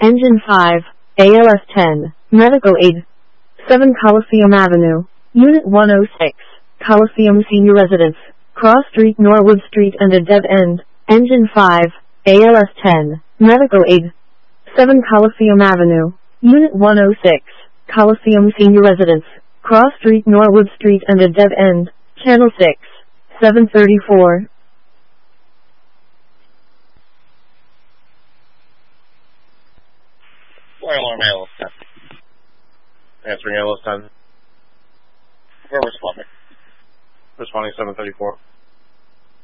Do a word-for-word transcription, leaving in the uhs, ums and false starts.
Engine five, A L S ten, Medical Aid. seven Coliseum Avenue, Unit one oh six, Coliseum Senior Residence, Cross Street, Norwood Street and a dead end. Engine five, A L S ten, Medical Aid. seven Coliseum Avenue, Unit one oh six, Coliseum Senior Residence, Cross Street, Norwood Street and a dead end. Channel six, seven thirty-four. Fire alarm A L S ten. Answering A L S ten. Where responding? Responding seven thirty-four.